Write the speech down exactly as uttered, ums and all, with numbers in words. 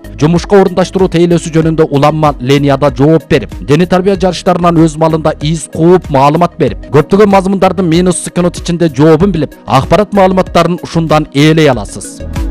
Жумушка орундаштыруу тейлөөсү жөнүндө уланма Ленияда жооп берип, дене тарбия жарыштарынан өз малында из кууп маалымат берип, көптөгөн мазмундардын минус секунд ичинде жообун билип, акпарат маалыматтарын ушундан ээлей аласыз.